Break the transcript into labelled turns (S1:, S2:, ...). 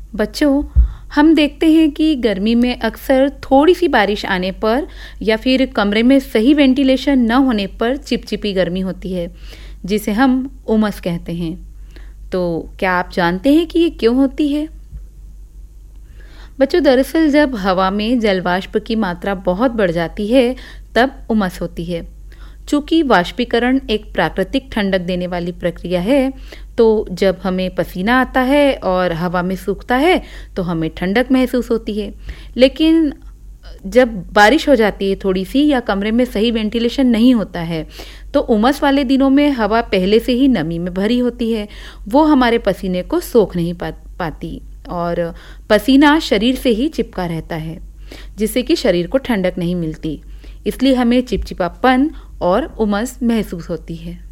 S1: बच्चों, हम देखते हैं कि गर्मी में अक्सर थोड़ी सी बारिश आने पर या फिर कमरे में सही वेंटिलेशन न होने पर चिपचिपी गर्मी होती है, जिसे हम उमस कहते हैं। तो क्या आप जानते हैं कि ये क्यों होती है? बच्चों, दरअसल जब हवा में जलवाष्प की मात्रा बहुत बढ़ जाती है, तब उमस होती है। चूंकि वाष्पीकरण एक प्राकृतिक ठंडक देने वाली प्रक्रिया है, तो जब हमें पसीना आता है और हवा में सूखता है तो हमें ठंडक महसूस होती है। लेकिन जब बारिश हो जाती है थोड़ी सी या कमरे में सही वेंटिलेशन नहीं होता है, तो उमस वाले दिनों में हवा पहले से ही नमी में भरी होती है। वो हमारे पसीने को सोख नहीं पाती और पसीना शरीर से ही चिपका रहता है, जिससे कि शरीर को ठंडक नहीं मिलती। इसलिए हमें चिपचिपापन और उमस महसूस होती है।